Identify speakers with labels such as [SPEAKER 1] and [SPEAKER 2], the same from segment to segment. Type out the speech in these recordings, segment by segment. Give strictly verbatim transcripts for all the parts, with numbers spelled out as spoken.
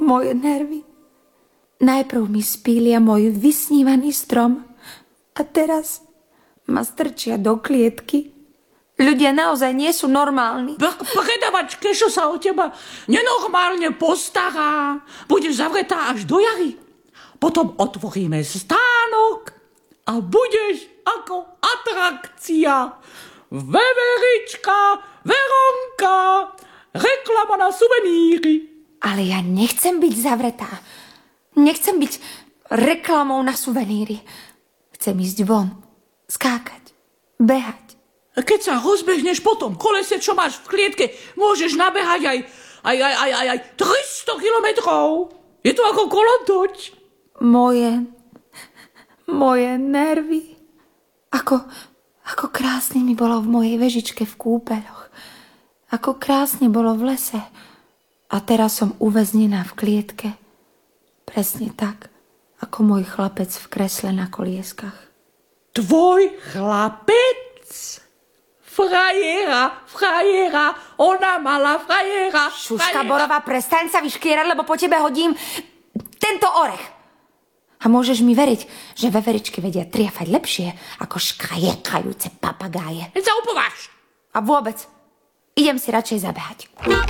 [SPEAKER 1] moje nervy. Najprv mi spília môj vysnívaný strom a teraz ma strčia do klietky. Ľudia naozaj nie sú normálni.
[SPEAKER 2] Predavač Kešo sa o teba nenormálne postará. Budeš zavretá až do jary. Potom otvoríme stánok a budeš ako atrakcia. Veverička, Veronka, reklama na suveníry.
[SPEAKER 1] Ale ja nechcem byť zavretá. Nechcem byť reklamou na suveníry. Chcem ísť von, skákať, behať.
[SPEAKER 2] Keď sa rozbehneš po tom kolese, čo máš v klietke, môžeš nabehať aj, aj, aj, aj, aj, aj tristo kilometrov. Je to ako kolotoč.
[SPEAKER 1] Moje, moje nervy. Ako, ako krásne mi bolo v mojej vežičke v kúpeľoch. Ako krásne bolo v lese. A teraz som uväznená v klietke. Presne tak, ako môj chlapec v kresle na kolieskach.
[SPEAKER 2] Tvoj chlapec? Frajera, frajera, ona mala frajera.
[SPEAKER 1] Šuška Borová, prestaň sa vyškierať, lebo po tebe hodím tento orech. A môžeš mi veriť, že veveričky vedia triafať lepšie ako škajekajúce papagáje.
[SPEAKER 2] Veď sa upováž.
[SPEAKER 1] A vôbec, idem si radšej zabehať.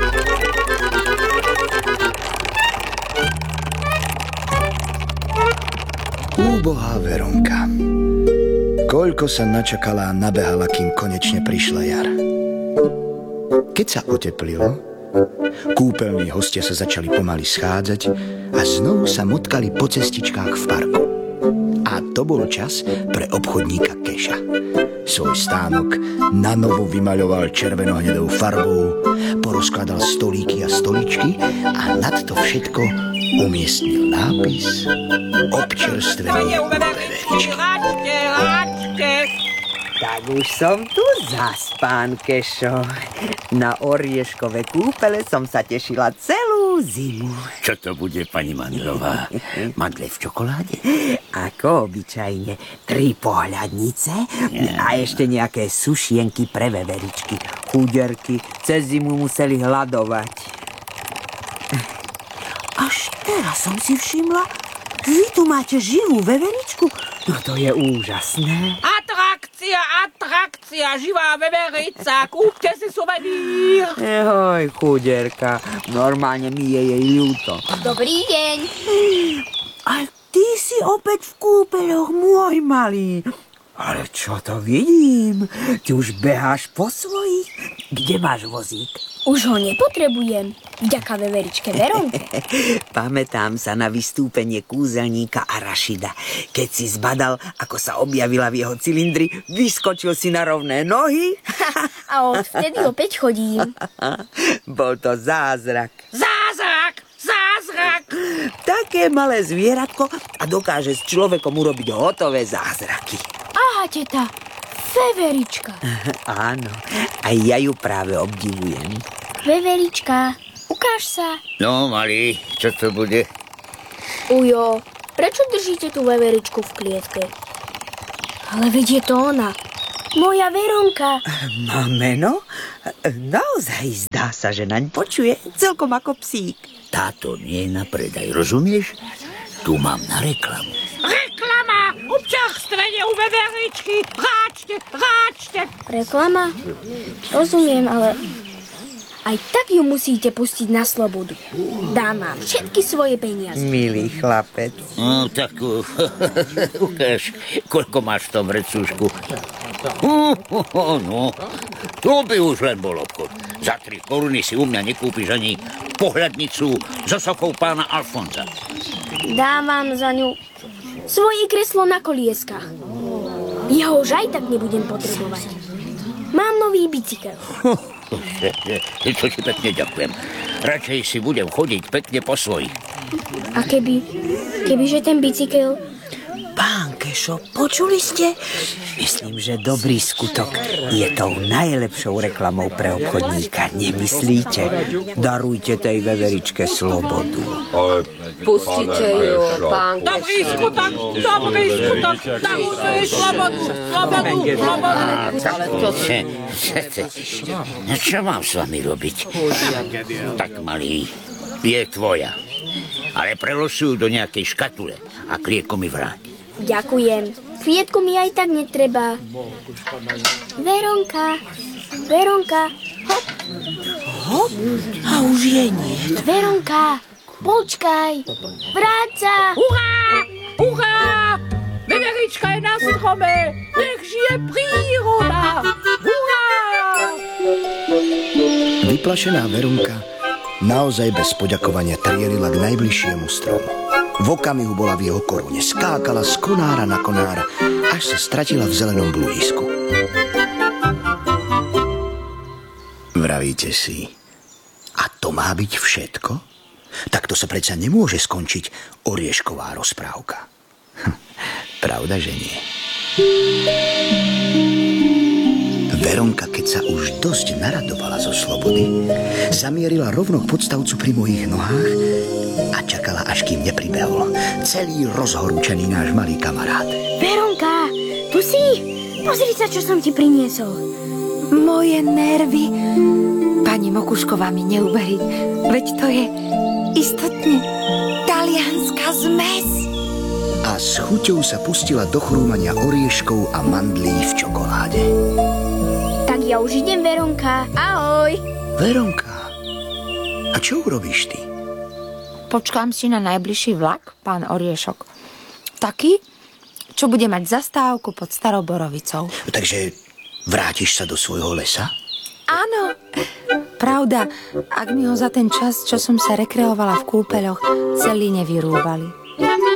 [SPEAKER 3] Úbohá Veronka. Koľko sa načakala a nabehala, kým konečne prišla jar. Keď sa oteplilo, kúpeľní hostia sa začali pomaly schádzať a znovu sa motkali po cestičkách v parku. A to bol čas pre obchodníka Keša. Svoj stánok nanovo vymaľoval červenohnedou farbou, porozkladal stolíky a stoličky a nad to všetko umiestnil nápis Občerstvenie u veveričky.
[SPEAKER 4] Tak už som tu zas, pán Kešo. Na orieškové kúpele som sa tešila celú zimu.
[SPEAKER 5] Čo to bude, pani Mandlová? Mandle v čokoláde?
[SPEAKER 4] Ako obyčajne. Tri pohľadnice a ešte nejaké sušienky pre veveričky. Chuderky cez zimu museli hladovať. Až teraz som si všimla, vy tu máte živú veveričku. No to je úžasné.
[SPEAKER 2] Atrakcia, atrakcia, živá veverica, kúpte si suvenír.
[SPEAKER 4] Joj, chuderka, normálne mi je jej ľúto.
[SPEAKER 6] Dobrý deň.
[SPEAKER 4] A ty si opäť v kúpeľoch, môj malý. Ale čo to vidím? Ty už beháš po svojich? Kde máš vozík?
[SPEAKER 6] Už ho nepotrebujem, vďaka veveričke Veronke.
[SPEAKER 4] Pamätám sa na vystúpenie kúzelníka Arašida. Keď si zbadal, ako sa objavila v jeho cylindri, vyskočil si na rovné nohy.
[SPEAKER 6] A odvtedy opäť chodím.
[SPEAKER 4] Bol to zázrak.
[SPEAKER 2] Zázrak, zázrak.
[SPEAKER 4] Také malé zvieratko a dokáže s človekom urobiť hotové zázraky.
[SPEAKER 6] Aha, teta, veverička.
[SPEAKER 4] Áno, a ja ju práve obdivujem.
[SPEAKER 6] Veverička, ukáž sa.
[SPEAKER 5] No, malý, čo to bude?
[SPEAKER 6] Ujo, prečo držíte tú veveričku v klietke? Ale veď je to ona, moja Veronka.
[SPEAKER 4] Má meno? Naozaj zdá sa, že naň počuje celkom ako psík.
[SPEAKER 5] Táto nie je na predaj, rozumieš? Tu mám na reklamu.
[SPEAKER 2] Reklama, občerstvenie u veveričky, ráčte, ráčte.
[SPEAKER 6] Reklama? Rozumiem, ale aj tak ju musíte pustiť na slobodu. Dám vám všetky svoje peniaze.
[SPEAKER 4] Milý chlapec.
[SPEAKER 5] No, tak uh, ukáž, koľko máš v tom vrecúšku. Uh, uh, uh, no, to by už len bol obchod. Za tri koruny si u mňa nekúpiš ani pohľadnicu so sofou pána Alfonza.
[SPEAKER 6] Dám vám za ňu svoje kreslo na kolieskách. Ja ho už aj tak nebudem potrebovať. Mám nový bicykel.
[SPEAKER 5] To ti pekne ďakujem. Radšej si budem chodiť pekne po svojich.
[SPEAKER 6] A keby, kebyže ten bicykel...
[SPEAKER 4] Pán Kešo, počuli ste? Myslím, že dobrý skutok je tou najlepšou reklamou pre obchodníka. Nemyslíte? Darujte tej veveričke slobodu.
[SPEAKER 7] Pustite ju, pán Kešo.
[SPEAKER 2] Dobrý skutok, dobrý skutok, darujte jej slobodu, slobodu, slobodu.
[SPEAKER 7] Ale to...
[SPEAKER 5] Čo mám s vami robiť? Tak, malý, je tvoja. ale prelosujú do nejakej škatule a klietku mi vráť.
[SPEAKER 6] Ďakujem. Klietku mi aj tak netreba. Veronka, Veronka, hop.
[SPEAKER 4] Hop, a už je nie.
[SPEAKER 6] Veronka, počkaj, vráť sa.
[SPEAKER 2] Hurá! Hurá! Veverička je na strome! Nech žije príroda! Hurá!
[SPEAKER 3] Vyplašená Verunka naozaj bez poďakovania trielila k najbližšiemu stromu. V okamihu bola v jeho korune, skákala z konára na konár, až sa stratila v zelenom bludisku. Vravíte si, a to má byť všetko? Takto sa predsa nemôže skončiť oriešková rozprávka. Hm, pravda, že nie. Veronka, keď sa už dosť naradovala zo slobody, zamierila rovno k podstavcu pri mojich nohách a čakala, až kým nepribehol celý rozhorúčený náš malý kamarát.
[SPEAKER 6] Veronka, tu si? Pozri sa, čo som ti priniesol.
[SPEAKER 1] Moje nervy. Pani Mokušková mi neuverí, veď to je istotne talianská zmes.
[SPEAKER 3] A s chuťou sa pustila do chrúmania orieškov a mandlí v čokoláde.
[SPEAKER 6] Tak ja už idem, Veronka. Ahoj.
[SPEAKER 3] Veronka, a čo urobíš ty?
[SPEAKER 1] Počkám si na najbližší vlak, pán Oriešok. Taký, čo bude mať zastávku pod Starou Borovicou.
[SPEAKER 3] Takže vrátiš sa do svojho lesa?
[SPEAKER 1] Áno. Pravda, ak mi ho za ten čas, čo som sa rekreovala v kúpeľoch, celý nevyrúbali.